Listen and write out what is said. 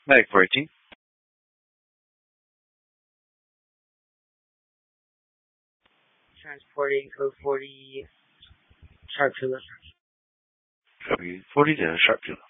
Medic 418. Transporting code 40 Sharpshooter. Copy 40 to Sharpshooter.